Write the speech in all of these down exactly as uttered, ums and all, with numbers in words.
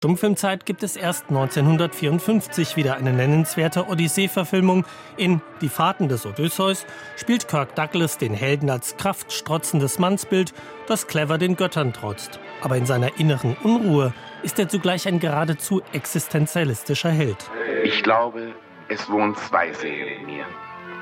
Stummfilmzeit gibt es erst neunzehnhundertvierundfünfzig wieder eine nennenswerte Odyssee-Verfilmung. In Die Fahrten des Odysseus spielt Kirk Douglas den Helden als kraftstrotzendes Mannsbild, das clever den Göttern trotzt. Aber in seiner inneren Unruhe ist er zugleich ein geradezu existenzialistischer Held. Ich glaube, es wohnen zwei Seelen in mir.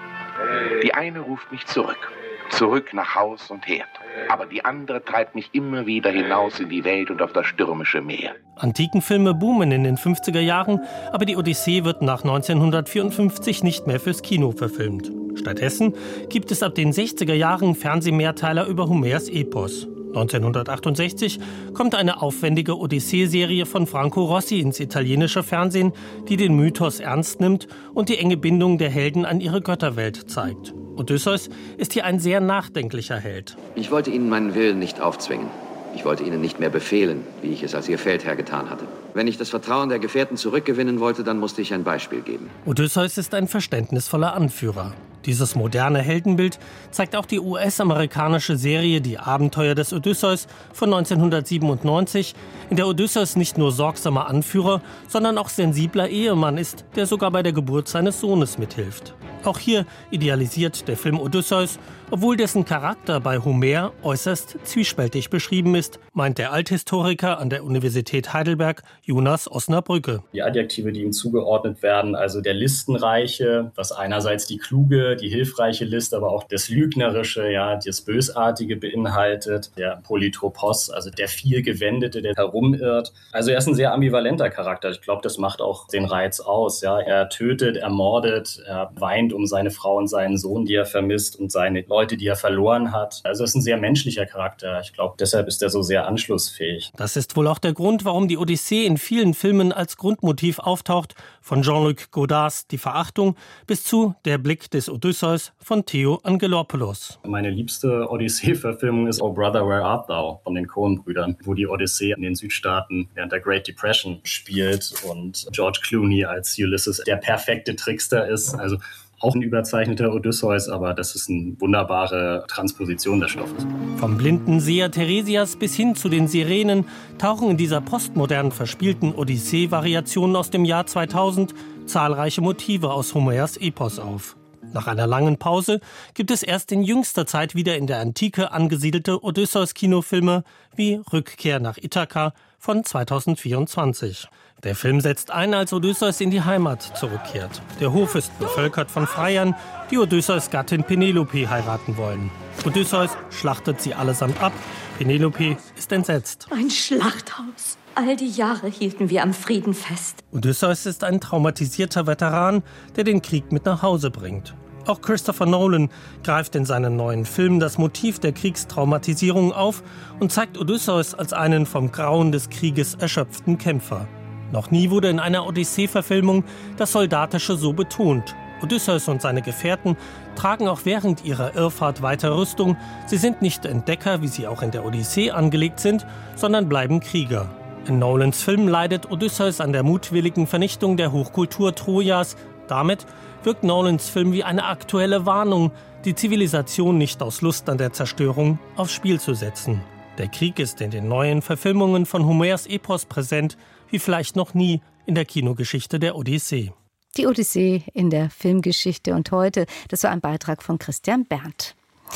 Die eine ruft mich zurück, zurück nach Haus und Herd. Aber die andere treibt mich immer wieder hinaus in die Welt und auf das stürmische Meer. Antikenfilme boomen in den fünfziger Jahren, aber die Odyssee wird nach neunzehnhundertvierundfünfzig nicht mehr fürs Kino verfilmt. Stattdessen gibt es ab den sechziger Jahren Fernsehmehrteiler über Homers Epos. neunzehnhundertachtundsechzig kommt eine aufwendige Odyssee-Serie von Franco Rossi ins italienische Fernsehen, die den Mythos ernst nimmt und die enge Bindung der Helden an ihre Götterwelt zeigt. Odysseus ist hier ein sehr nachdenklicher Held. Ich wollte Ihnen meinen Willen nicht aufzwingen. Ich wollte Ihnen nicht mehr befehlen, wie ich es als Ihr Feldherr getan hatte. Wenn ich das Vertrauen der Gefährten zurückgewinnen wollte, dann musste ich ein Beispiel geben. Odysseus ist ein verständnisvoller Anführer. Dieses moderne Heldenbild zeigt auch die U S-amerikanische Serie Die Abenteuer des Odysseus von neunzehnhundertsiebenundneunzig, in der Odysseus nicht nur sorgsamer Anführer, sondern auch sensibler Ehemann ist, der sogar bei der Geburt seines Sohnes mithilft. Auch hier idealisiert der Film Odysseus, obwohl dessen Charakter bei Homer äußerst zwiespältig beschrieben ist, meint der Althistoriker an der Universität Heidelberg Jonas Osnabrücke. Die Adjektive, die ihm zugeordnet werden, also der Listenreiche, was einerseits die kluge, die hilfreiche List, aber auch das Lügnerische, ja, das Bösartige beinhaltet, der Polytropos, also der vielgewendete, der herumirrt. Also er ist ein sehr ambivalenter Charakter. Ich glaube, das macht auch den Reiz aus. Ja. Er tötet, er mordet, er weint um seine Frau und seinen Sohn, die er vermisst, und seine Leute, die er verloren hat. Also es ist ein sehr menschlicher Charakter. Ich glaube, deshalb ist er so sehr anschlussfähig. Das ist wohl auch der Grund, warum die Odyssee in vielen Filmen als Grundmotiv auftaucht, von Jean-Luc Godards Die Verachtung bis zu Der Blick des Odysseus von Theo Angelopoulos. Meine liebste Odyssee-Verfilmung ist Oh Brother, Where Art Thou von den Coen-Brüdern, wo die Odyssee in den Südstaaten während der Great Depression spielt und George Clooney als Ulysses der perfekte Trickster ist. Also auch ein überzeichneter Odysseus, aber das ist eine wunderbare Transposition des Stoffes. Vom blinden Seher Theresias bis hin zu den Sirenen tauchen in dieser postmodern verspielten Odyssee-Variation aus dem Jahr zweitausend zahlreiche Motive aus Homers Epos auf. Nach einer langen Pause gibt es erst in jüngster Zeit wieder in der Antike angesiedelte Odysseus-Kinofilme wie Rückkehr nach Ithaka von zweitausendvierundzwanzig. Der Film setzt ein, als Odysseus in die Heimat zurückkehrt. Der Hof ist bevölkert von Freiern, die Odysseus Gattin Penelope heiraten wollen. Odysseus schlachtet sie allesamt ab. Penelope ist entsetzt. Ein Schlachthaus. All die Jahre hielten wir am Frieden fest. Odysseus ist ein traumatisierter Veteran, der den Krieg mit nach Hause bringt. Auch Christopher Nolan greift in seinen neuen Filmen das Motiv der Kriegstraumatisierung auf und zeigt Odysseus als einen vom Grauen des Krieges erschöpften Kämpfer. Noch nie wurde in einer Odyssee-Verfilmung das Soldatische so betont. Odysseus und seine Gefährten tragen auch während ihrer Irrfahrt weiter Rüstung. Sie sind nicht Entdecker, wie sie auch in der Odyssee angelegt sind, sondern bleiben Krieger. In Nolans Film leidet Odysseus an der mutwilligen Vernichtung der Hochkultur Trojas. Damit wirkt Nolans Film wie eine aktuelle Warnung, die Zivilisation nicht aus Lust an der Zerstörung aufs Spiel zu setzen. Der Krieg ist in den neuen Verfilmungen von Homers Epos präsent, wie vielleicht noch nie in der Kinogeschichte der Odyssee. Die Odyssee in der Filmgeschichte und heute, das war ein Beitrag von Christian Berndt.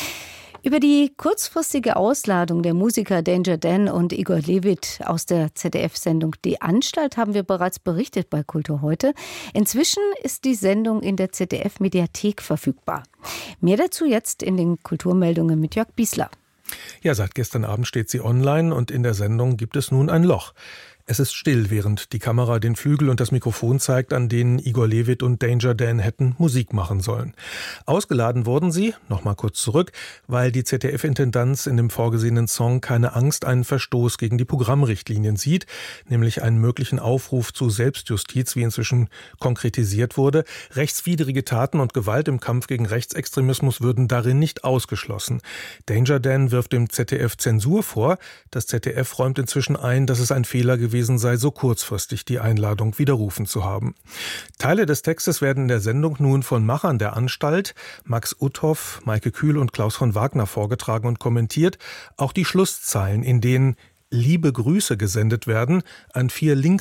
Über die kurzfristige Ausladung der Musiker Danger Dan und Igor Levit aus der Z D F-Sendung Die Anstalt haben wir bereits berichtet bei Kultur heute. Inzwischen ist die Sendung in der Z D F-Mediathek verfügbar. Mehr dazu jetzt in den Kulturmeldungen mit Jörg Biesler. Ja, seit gestern Abend steht sie online und in der Sendung gibt es nun ein Loch. Es ist still, während die Kamera den Flügel und das Mikrofon zeigt, an denen Igor Levit und Danger Dan hätten Musik machen sollen. Ausgeladen wurden sie, nochmal kurz zurück, weil die Z D F-Intendanz in dem vorgesehenen Song keine Angst, einen Verstoß gegen die Programmrichtlinien sieht, nämlich einen möglichen Aufruf zu Selbstjustiz, wie inzwischen konkretisiert wurde. Rechtswidrige Taten und Gewalt im Kampf gegen Rechtsextremismus würden darin nicht ausgeschlossen. Danger Dan wirft dem Z D F Zensur vor. Das Z D F räumt inzwischen ein, dass es ein Fehler gewesen gewesen sei, so kurzfristig die Einladung widerrufen zu haben. Teile des Textes werden in der Sendung nun von Machern der Anstalt, Max Uthoff, Maike Kühl und Klaus von Wagner vorgetragen und kommentiert. Auch die Schlusszeilen, in denen Liebe Grüße gesendet werden, an vier links